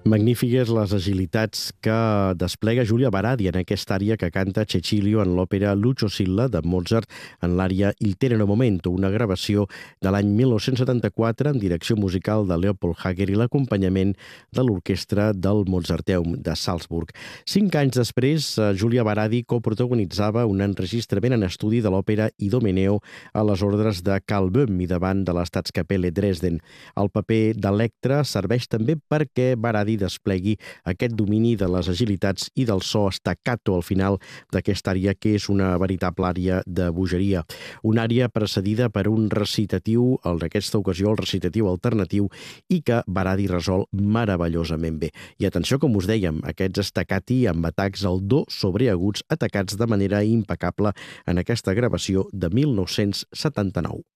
Magnífiques les agilitats que desplega Giulia Baradi en aquesta àrea que canta Cecilio en l'òpera Lucio Silla de Mozart en l'àrea Il tenero momento, una gravació de l'any 1974 amb direcció musical de Leopold Hager i l'acompanyament de l'orquestra del Mozarteum de Salzburg. 5 anys després, Giulia Baradi coprotagonitzava un enregistrament en estudi de l'òpera Idomeneo a les ordres de Karl Böhm i davant de l'Staatskapelle Dresden. El paper d'Electra serveix també perquè Baradi desplegui aquest domini de les agilitats i del so staccato al final d'aquesta àrea, que és una veritable àrea de bogeria. Una àrea precedida per un recitatiu, en aquesta ocasió el recitatiu alternatiu, i que Baradi resol meravellosament bé. I atenció, com us dèiem, aquests staccati amb atacs al do sobreaguts atacats de manera impecable en aquesta gravació de 1979.